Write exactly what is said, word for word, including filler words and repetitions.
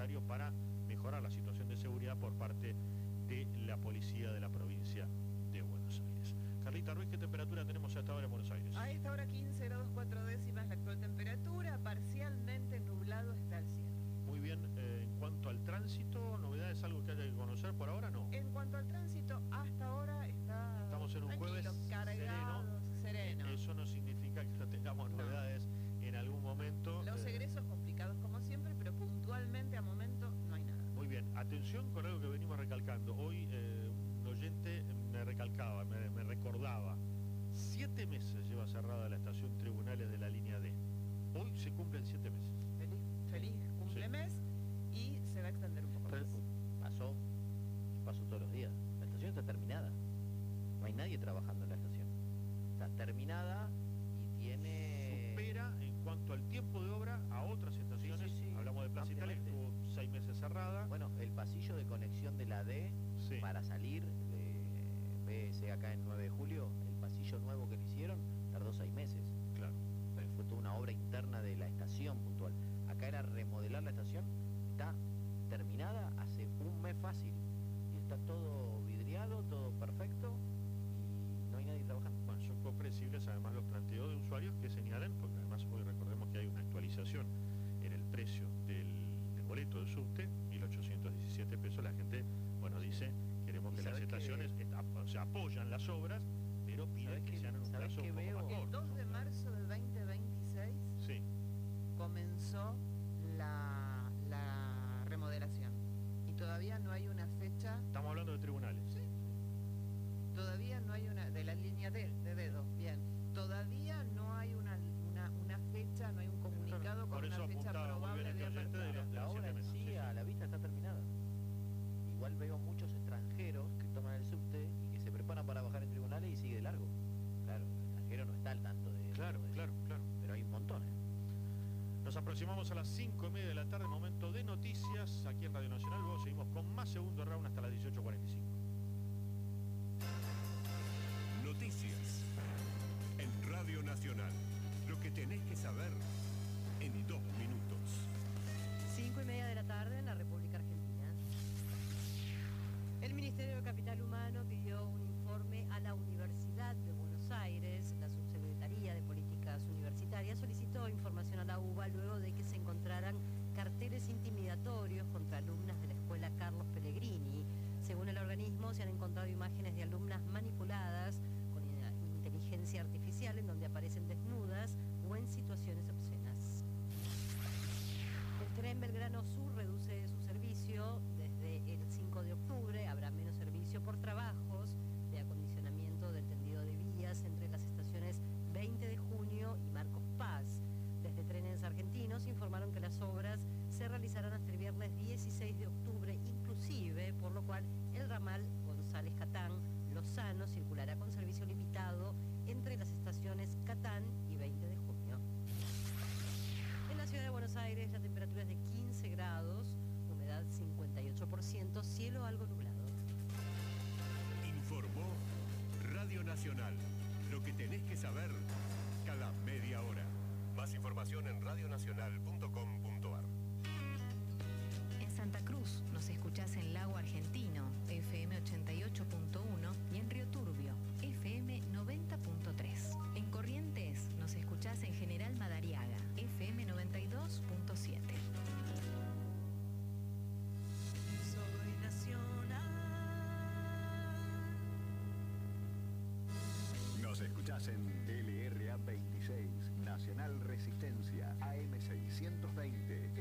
necesario para mejorar la situación de seguridad por parte de la policía de la provincia de Buenos Aires. Carlita Ruiz, ¿qué temperatura tenemos hasta ahora en Buenos Aires? A esta hora quince grados cuatro décimas la actual temperatura, parcialmente nublado está el cielo. Muy bien, eh, en cuanto al tránsito, ¿novedades, algo que haya que conocer por ahora? No. En cuanto al tránsito, hasta ahora está Estamos en un jueves cargado, sereno. sereno. Eso no significa que no tengamos no. novedades en algún momento. Los eh... egresos complicados como siempre, pero puntualmente a momento no hay nada. Muy bien, atención con algo que venimos recalcando. Hoy eh, un oyente me recalcaba, me, me recordaba, siete meses lleva cerrada la estación Tribunales de la línea D. Hoy se cumplen siete meses. Feliz, feliz cumple sí. mes y se va a extender un poco más. Pasó, pasó todos los días. La estación está terminada. No hay nadie trabajando en la estación. Está terminada y tiene... Supera en cuanto al tiempo de obra a otras estaciones. Sí, sí, sí. Hablamos de Plaza Italia, que estuvo seis meses cerrada. Bueno, el pasillo de conexión de la D sí. para salir de B S acá en nueve de julio, el pasillo nuevo que le hicieron, tardó seis meses. Claro. Pero fue toda una obra interna de la estación puntual. Acá era remodelar la estación, está terminada hace un mes fácil. Y está todo vidriado, todo perfecto y no hay nadie trabajando. Bueno, son comprensibles además los planteos de usuarios que señalan, porque además hoy recordemos que hay una actualización en el precio del, del boleto del subte, mil ochocientos diecisiete pesos. La gente, bueno, dice, queremos que las estaciones que... está, o sea, apoyan las obras, pero piden que, que sean en un plazo un poco veo? más corto. El dos de marzo del veinte veintiséis sí. comenzó la, la remodelación y todavía no hay una fecha. Estamos hablando de tribunales. Sí. Todavía no hay una, de la línea D, de dedo, bien. Todavía no hay una, una, una fecha, no hay un comunicado con una fecha probable de apertura. La, la obra en sí, a la vista, está terminada. Igual veo muchos extranjeros que toman el subte y que se preparan para bajar en tribunales y sigue de largo. Claro, el extranjero no está al tanto de... Claro, de claro, claro. Pero hay un montón, ¿eh? Nos aproximamos a las cinco y media de la tarde, momento de noticias aquí en Radio Nacional. Luego seguimos con más segundo round hasta las dieciocho cuarenta y cinco. Noticias en Radio Nacional. Lo que tenés que saber en dos minutos. Cinco y media de la tarde en la República Argentina. El Ministerio de Capital Humano pidió un informe a la Universidad de Buenos Aires. La Subsecretaría de Políticas Universitarias solicitó información a la U B A luego de que se encontraran carteles intimidatorios contra alumnas de la escuela Carlos Pellegrini. Según el organismo, se han encontrado imágenes de alumnas manipuladas con inteligencia artificial en donde aparecen desnudas o en situaciones obscenas. El tren Belgrano Sur reduce su servicio desde el cinco de octubre. Habrá menos servicio por trabajos de acondicionamiento del tendido de vías entre las estaciones veinte de junio y Marcos Paz. Desde Trenes Argentinos informaron que las obras se realizarán hasta el viernes dieciséis de octubre inclusive, por lo cual el ramal González Catán Lozano circulará con servicio limitado entre las estaciones Catán y veinte de junio. En la ciudad de Buenos Aires la temperatura es de quince grados, humedad cincuenta y ocho por ciento, cielo algo nublado. Informó Radio Nacional. Lo que tenés que saber cada media hora. Más información en radionacional punto com punto ar. En Santa Cruz nos escuchás en Lago Argentino, F M ochenta y ocho punto uno, y en Río Turbio, F M noventa punto tres. En Corrientes nos escuchás en General Madariaga, F M noventa y dos punto siete. Soy nacional. Nos escuchás en L R A veintiséis, Nacional Resistencia, A M seiscientos veinte,